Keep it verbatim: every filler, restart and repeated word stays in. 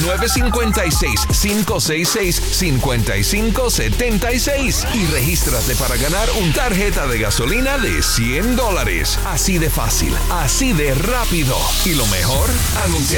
nueve cinco seis, cinco seis seis, cinco cinco siete seis y regístrate para ganar un tarjeta de gasolina de cien dólares. Así de fácil, así de rápido. Y lo mejor, anuncia